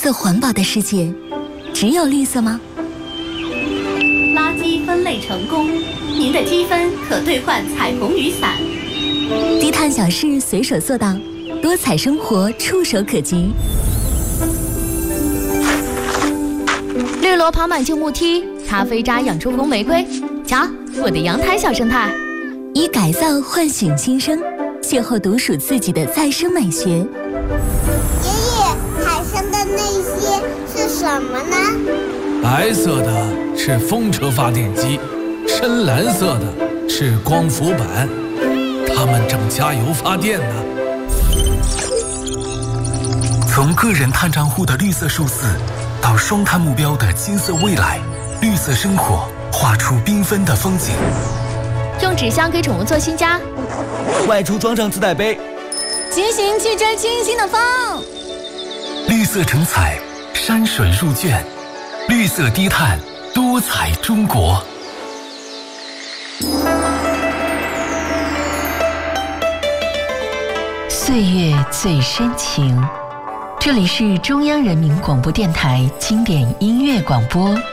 色环保的世界，只有绿色吗？ 垃圾分类成功，您的积分可兑换彩虹雨伞。 低碳小事随手做到，多彩生活触手可及。 绿萝跑满旧木梯，咖啡渣养出红玫瑰。瞧，我的阳台小生态。 以改造唤醒新生，邂逅独属自己的再生美学。 爷爷，海上的那些是什么呢？ 白色的是风车发电机，深蓝色的是光伏板，它们正加油发电呢。 从个人碳账户的绿色数字，到双碳目标的金色未来，绿色生活画出缤纷的风景。 用纸箱给宠物做新家， 外出装上自带杯， 骑行去追清新的风。 绿色成彩，山水入卷，绿色低碳，多彩中国。 岁月最深情，这里是中央人民广播电台经典音乐广播。